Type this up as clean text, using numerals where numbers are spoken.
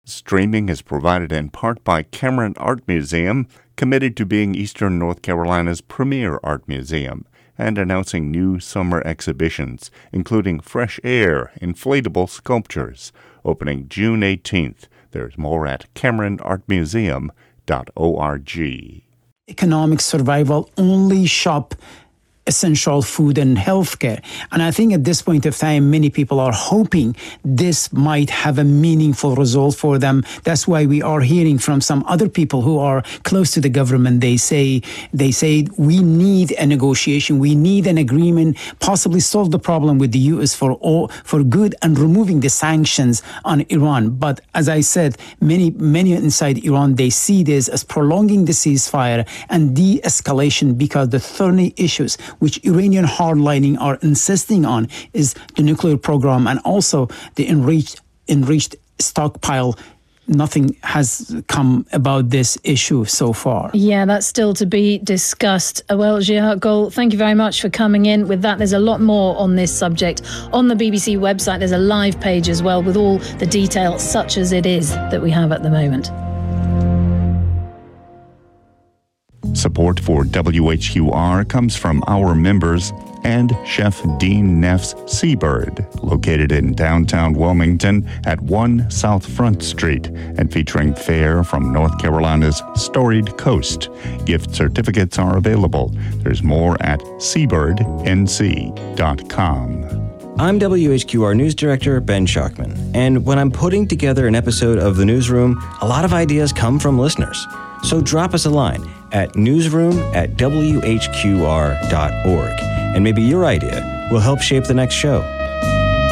Streaming is provided in part by Cameron Art Museum, committed to being Eastern North Carolina's premier art museum, and announcing new summer exhibitions, including Fresh Air Inflatable Sculptures, opening June 18th. There's more at CameronArtMuseum.org. Economic survival only shop essential food and healthcare. And I think at this point of time, many people are hoping this might have a meaningful result for them. That's why we are hearing from some other people who are close to the government. They say we need a negotiation, we need an agreement, possibly solve the problem with the U.S. for good and removing the sanctions on Iran. But as I said, many inside Iran, they see this as prolonging the ceasefire and de-escalation, because the thorny issues which Iranian hardlining are insisting on is the nuclear program and also the enriched stockpile. Nothing has come about this issue so far. Yeah, that's still to be discussed. Well, Jihad Gol, thank you very much for coming in. With that, there's a lot more on this subject. On the BBC website, there's a live page as well with all the detail, such as it is, that we have at the moment. Support for WHQR comes from our members and Chef Dean Neff's Seabird, located in downtown Wilmington at 1 South Front Street and featuring fare from North Carolina's storied coast. Gift certificates are available. There's more at seabirdnc.com. I'm WHQR News Director Ben Schachtman, and when I'm putting together an episode of The Newsroom, a lot of ideas come from listeners. So drop us a line at newsroom@whqr.org, and maybe your idea will help shape the next show.